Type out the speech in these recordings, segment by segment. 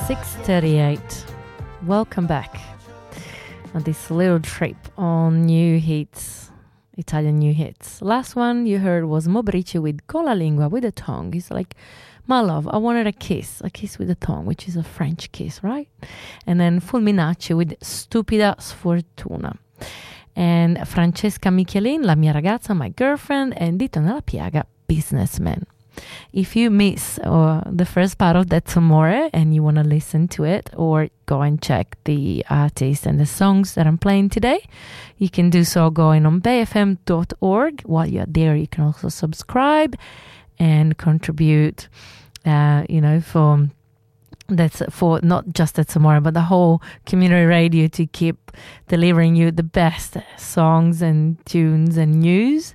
6:38. Welcome back on this little trip on new hits, Italian new hits. Last one you heard was Mobrici with Con la lingua, with the tongue. It's like, my love, I wanted a kiss with the tongue, which is a French kiss, right? And then Fulminacci with Stupida Sfortuna. And Francesca Michelin, La mia ragazza, My girlfriend, and Dito nella piaga, Businessman. If you miss the first part of That's Amore and you want to listen to it or go and check the artists and the songs that I'm playing today, you can do so going on bayfm.org. While you're there, you can also subscribe and contribute, for not just That's Amore, but the whole community radio to keep delivering you the best songs and tunes and news.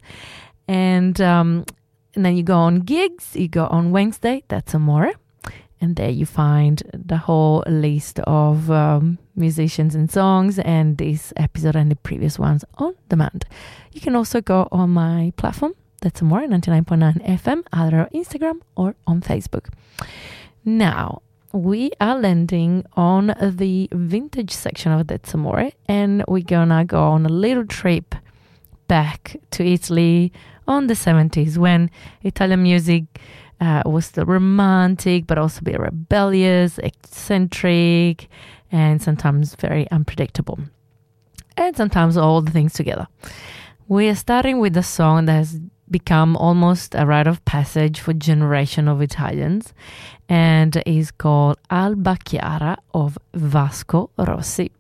And then you go on gigs, you go on Wednesday, That's Amore. And there you find the whole list of musicians and songs and this episode and the previous ones on demand. You can also go on my platform, That's Amore, 99.9 FM, either on Instagram or on Facebook. Now, we are landing on the vintage section of That's Amore, and we're gonna go on a little trip back to Italy on the 70s when Italian music was still romantic, but also a bit rebellious, eccentric, and sometimes very unpredictable. And sometimes all the things together. We are starting with a song that has become almost a rite of passage for generation of Italians, and is called Alba Chiara of Vasco Rossi.